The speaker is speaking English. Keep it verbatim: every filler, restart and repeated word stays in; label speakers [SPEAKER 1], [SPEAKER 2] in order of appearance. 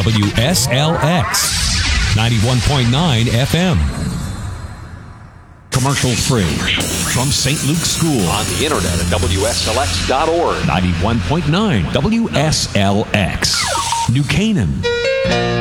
[SPEAKER 1] W S L X, ninety-one point nine F M. Commercial free from Saint Luke's School.
[SPEAKER 2] On the internet at W S L X dot org.
[SPEAKER 1] ninety-one point nine W S L X, New Canaan.